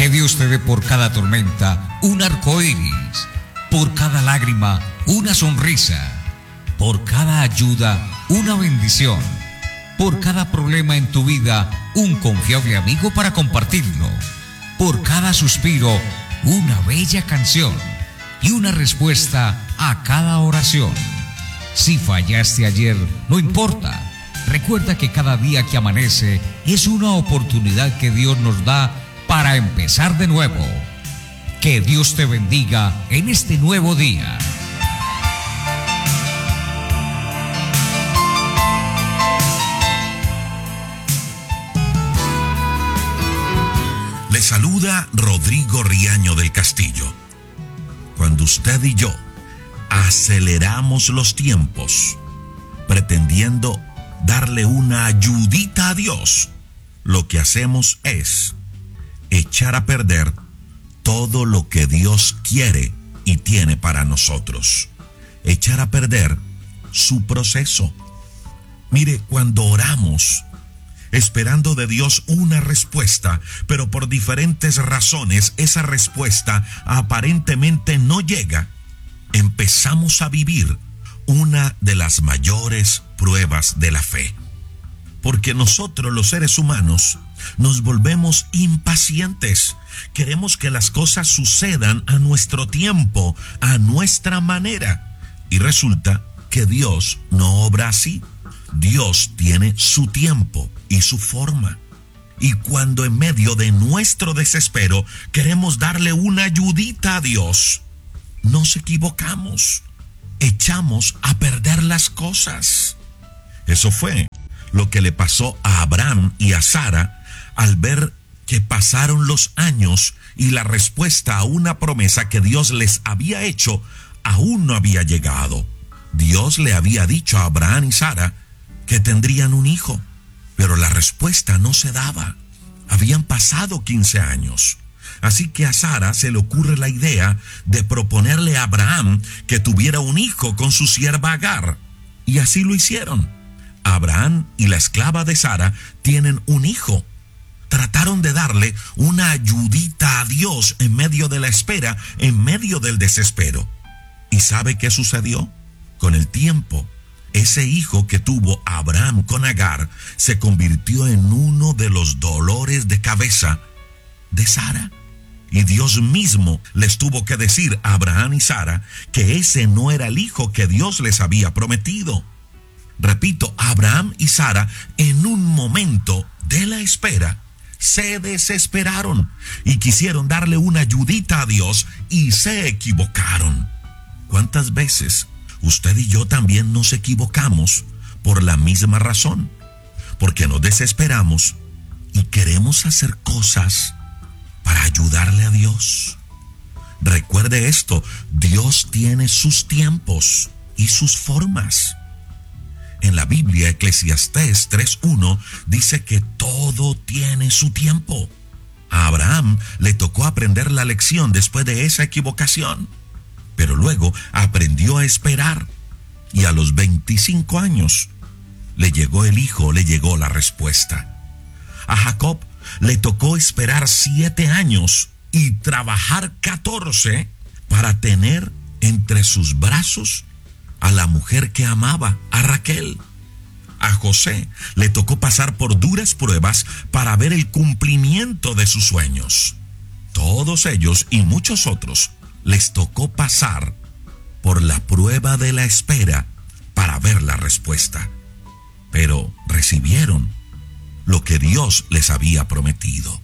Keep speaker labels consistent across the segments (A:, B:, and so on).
A: Que Dios te dé por cada tormenta un arco iris, por cada lágrima una sonrisa, por cada ayuda una bendición, por cada problema en tu vida un confiable amigo para compartirlo, por cada suspiro una bella canción y una respuesta a cada oración. Si fallaste ayer, no importa. Recuerda que cada día que amanece es una oportunidad que Dios nos da para empezar de nuevo. Que Dios te bendiga en este nuevo día.
B: Le saluda Rodrigo Riaño del Castillo. Cuando usted y yo aceleramos los tiempos, pretendiendo darle una ayudita a Dios, lo que hacemos es echar a perder todo lo que Dios quiere y tiene para nosotros. Echar a perder su proceso. Mire, cuando oramos, esperando de Dios una respuesta, pero por diferentes razones esa respuesta aparentemente no llega, empezamos a vivir una de las mayores pruebas de la fe. Porque nosotros, los seres humanos, nos volvemos impacientes. Queremos que las cosas sucedan a nuestro tiempo, a nuestra manera. Y resulta que Dios no obra así. Dios tiene su tiempo y su forma. Y cuando en medio de nuestro desespero queremos darle una ayudita a Dios, nos equivocamos. Echamos a perder las cosas. Eso fue lo que le pasó a Abraham y a Sara al ver que pasaron los años y la respuesta a una promesa que Dios les había hecho aún no había llegado. Dios le había dicho a Abraham y Sara que tendrían un hijo, pero la respuesta no se daba. Habían pasado 15 años. Así que a Sara se le ocurre la idea de proponerle a Abraham que tuviera un hijo con su sierva Agar. Y así lo hicieron. Abraham y la esclava de Sara tienen un hijo. Trataron de darle una ayudita a Dios en medio de la espera, en medio del desespero. ¿Y sabe qué sucedió? Con el tiempo, ese hijo que tuvo Abraham con Agar se convirtió en uno de los dolores de cabeza de Sara. Y Dios mismo les tuvo que decir a Abraham y Sara que ese no era el hijo que Dios les había prometido. Repito, Abraham y Sara en un momento de la espera se desesperaron y quisieron darle una ayudita a Dios y se equivocaron. ¿Cuántas veces usted y yo también nos equivocamos por la misma razón? Porque nos desesperamos y queremos hacer cosas para ayudarle a Dios. Recuerde esto, Dios tiene sus tiempos y sus formas. En la Biblia, Eclesiastés 3:1 dice que todo tiene su tiempo. A Abraham le tocó aprender la lección después de esa equivocación, pero luego aprendió a esperar y a los 25 años le llegó el hijo, le llegó la respuesta. A Jacob le tocó esperar 7 años y trabajar 14 para tener entre sus brazos a la mujer que amaba, a Raquel. A José le tocó pasar por duras pruebas para ver el cumplimiento de sus sueños. Todos ellos y muchos otros les tocó pasar por la prueba de la espera para ver la respuesta. Pero recibieron lo que Dios les había prometido.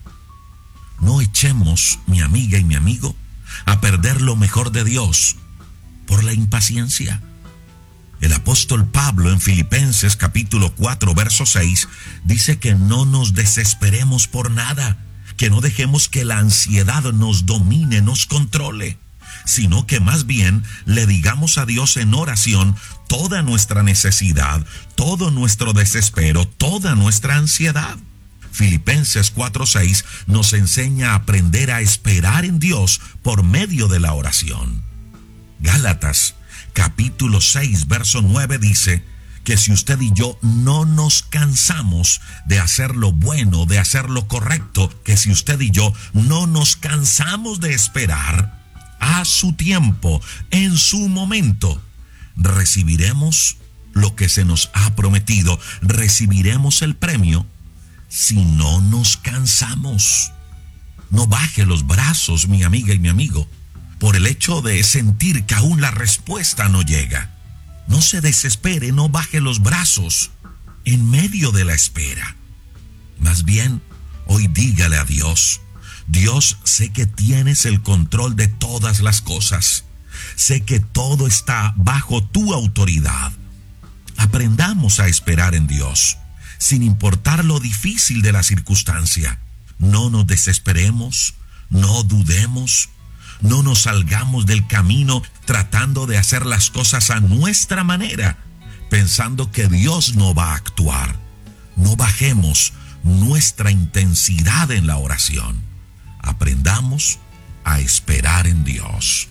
B: No echemos, mi amiga y mi amigo, a perder lo mejor de Dios por la impaciencia. El apóstol Pablo en Filipenses capítulo 4 verso 6 dice que no nos desesperemos por nada, que no dejemos que la ansiedad nos domine, nos controle, sino que más bien le digamos a Dios en oración toda nuestra necesidad, todo nuestro desespero, toda nuestra ansiedad. Filipenses 4:6 nos enseña a aprender a esperar en Dios por medio de la oración. Gálatas capítulo 6 verso 9 dice que si usted y yo no nos cansamos de hacer lo bueno, de hacer lo correcto, que si usted y yo no nos cansamos de esperar a su tiempo, en su momento, recibiremos lo que se nos ha prometido, recibiremos el premio si no nos cansamos. No baje los brazos, mi amiga y mi amigo, por el hecho de sentir que aún la respuesta no llega. No se desespere, no baje los brazos en medio de la espera. Más bien, hoy dígale a Dios: Dios, sé que tienes el control de todas las cosas. Sé que todo está bajo tu autoridad. Aprendamos a esperar en Dios, sin importar lo difícil de la circunstancia. No nos desesperemos, no dudemos, no nos salgamos del camino tratando de hacer las cosas a nuestra manera, pensando que Dios no va a actuar. No bajemos nuestra intensidad en la oración. Aprendamos a esperar en Dios.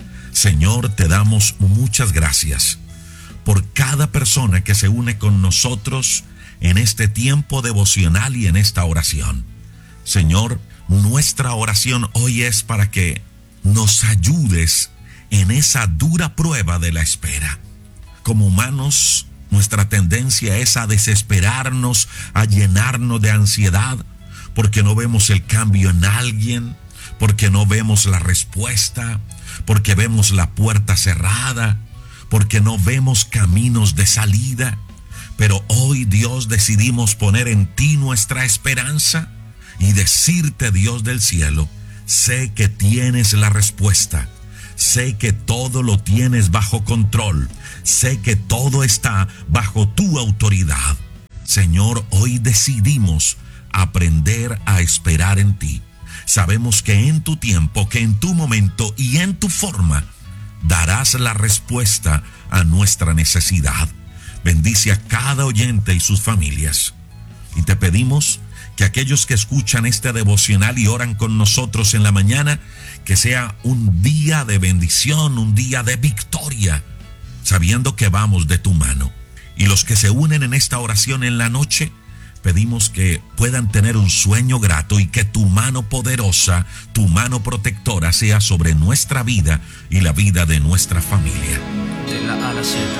B: Señor, te damos muchas gracias por cada persona que se une con nosotros en este tiempo devocional y en esta oración. Señor, nuestra oración hoy es para que nos ayudes en esa dura prueba de la espera. Como humanos, nuestra tendencia es a desesperarnos, a llenarnos de ansiedad, porque no vemos el cambio en alguien, porque no vemos la respuesta, porque vemos la puerta cerrada, porque no vemos caminos de salida. Pero hoy, Dios, decidimos poner en ti nuestra esperanza y decirte, Dios del cielo, sé que tienes la respuesta, sé que todo lo tienes bajo control, sé que todo está bajo tu autoridad. Señor, hoy decidimos aprender a esperar en ti. Sabemos que en tu tiempo, que en tu momento y en tu forma darás la respuesta a nuestra necesidad. Bendice a cada oyente y sus familias. Y te pedimos que aquellos que escuchan este devocional y oran con nosotros en la mañana, que sea un día de bendición, un día de victoria, sabiendo que vamos de tu mano. Y los que se unen en esta oración en la noche, pedimos que puedan tener un sueño grato y que tu mano poderosa, tu mano protectora sea sobre nuestra vida y la vida de nuestra familia.
C: De la A a la Z.